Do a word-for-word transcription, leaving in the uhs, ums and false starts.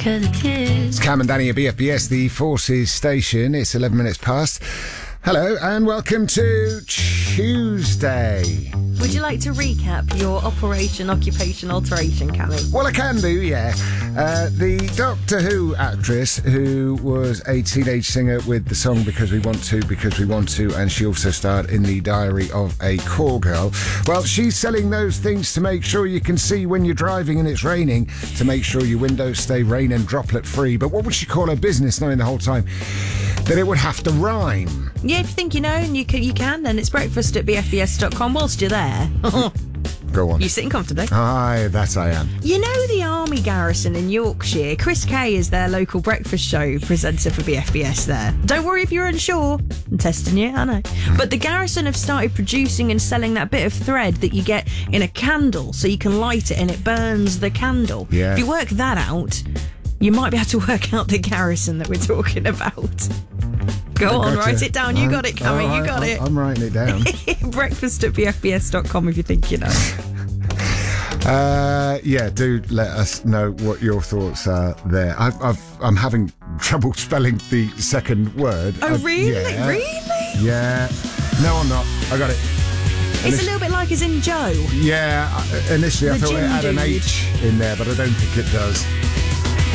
of the kids. It's Cam and Danny at B F B S, the Forces station. It's eleven minutes past. Hello and welcome to Tuesday. Would you like to recap your Operation Occupation Alteration, Cammy? Well, I can do, yeah. Uh, the Doctor Who actress who was a teenage singer with the song Because We Want To, Because We Want To, and she also starred in The Diary of a Call Girl. Well, she's selling those things to make sure you can see when you're driving and it's raining, to make sure your windows stay rain and droplet free. But what would she call her business, knowing the whole time that it would have to rhyme? Yeah, if you think you know and you can, you can then it's breakfast at b f b s dot com. Whilst you're there, Go on. you sitting comfortably. Aye, that I am. You know the Army Garrison in Yorkshire? Chris Kay is their local breakfast show presenter for B F B S there. Don't worry if you're unsure. I'm testing you, I know. But the Garrison have started producing and selling that bit of thread that you get in a candle so you can light it and it burns the candle. Yeah. If you work that out, you might be able to work out the Garrison that we're talking about. Go on, Gotcha. write it down. You got it, Cammy. Oh, You I- got I- it. I'm writing it down. Breakfast at b f b s dot com if you think you know. Uh, yeah, do let us know what your thoughts are there. I've, I've, I'm having trouble spelling the second word. Oh, I've- really? yeah. Really? Yeah. No, I'm not. I got it. It's a little bit like as in Joe. Yeah, I- initially I The thought it gym had an dude. H in there, but I don't think it does.